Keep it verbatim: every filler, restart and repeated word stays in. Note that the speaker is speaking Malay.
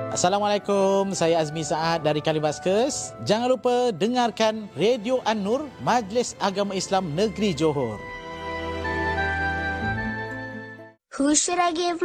Assalamualaikum, saya Azmi Saad dari Kalimaskes. Jangan lupa dengarkan Radio An-Nur, Majlis Agama Islam Negeri Johor. Who should I give